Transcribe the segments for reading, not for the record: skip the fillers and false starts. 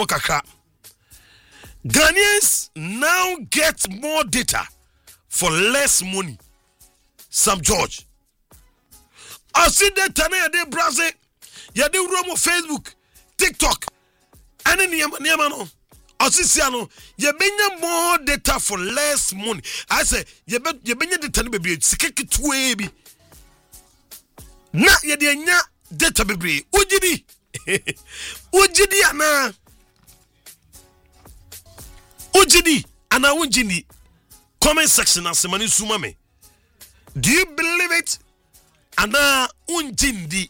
nkomo kakra. Ghanaians now get more data for less money. Sam George. I see that Tana de Brazil, Yadi Romo Facebook, TikTok, and any Yamano. I see Siano, Yabenya more data for less money. I say, Yabenya the Tana baby, Sikaki Twabi. Na Yadianya data baby, Ujidi. Ujidi ana. Ujidi ana Ujidi. Comment section as Semani Sumame. Do you believe it? Ana Unjindi.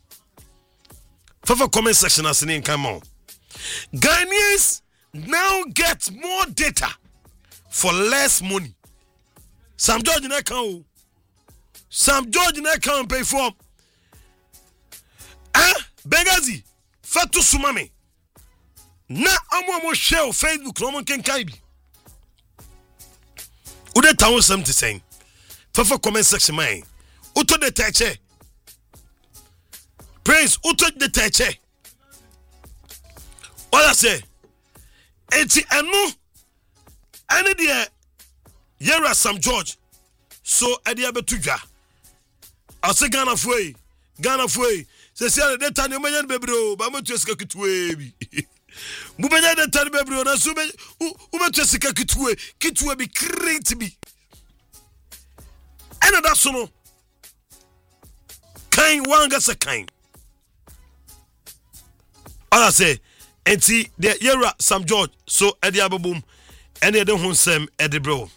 For comment section as in come on. Ghanaians now get more data for less money. Sam George in account. Sam George in account pay for. Bengazi. Fatu Sumame. Na amo share Facebook no man can kaibi. Ude tawo something saying. For comment section man. Uto de teche. Prince uto de teche. All I say. Eti anu. Ane de Yera Sam George. So edi abetudwa. Ase Ghana foi. Se se de tani o manyan bebro, ba mo tuesika kitwe bi. Mu benya de tani bebro na so be u be tuesika kitwe bi create bi. Ena da so no. Kain wanga se kain. All I say, enti de Yera Sam George so edi abobum ene de honsem edi bro.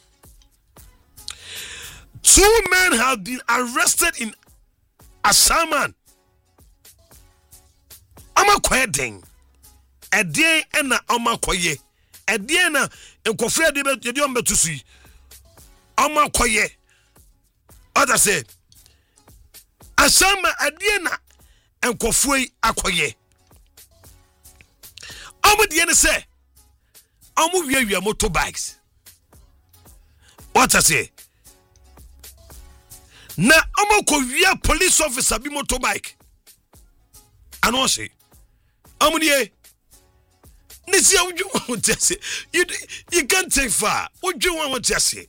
2 men have been arrested in Asaman. Ama kweden. Edien ena ama koye. Edien na enkofre de be de ombetusi. Ama koye. Oda say Asama edien na enkofre akoye. Omo de ne say omo wiawia motorbikes. What I say? Na omo ko wia police officer bi motorbike. Ano say Amunie, Nisia, would you want to say? You can't take far. Would you want to say?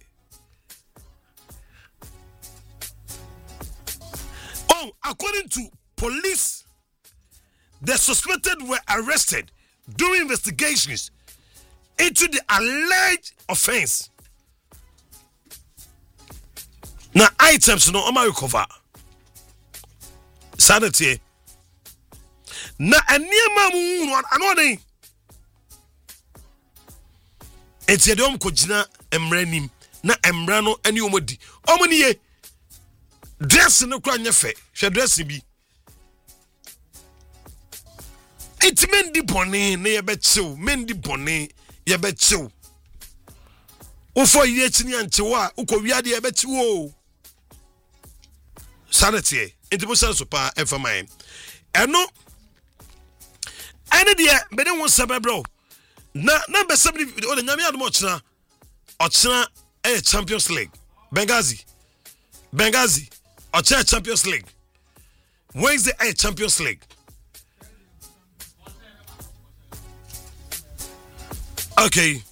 Oh, according to police, the suspected were arrested during investigations into the alleged offense. Now, items no recover. Sanity. Na eniema mu anone etiedom ko gina emranim na emra no eni omodi omoniye dress no kwa nyefe hwe dress bi etimendi bone na ye bechew mendi bone ye bechew ofo ye chini anchewa ukowia de ye bechew sanity entibusan so pa efamai eno ene de be ne won sabe bro na be sabe o de nyame admo ochina Champions League Benghazi ochina Champions League Wednesday Champions League. Okay,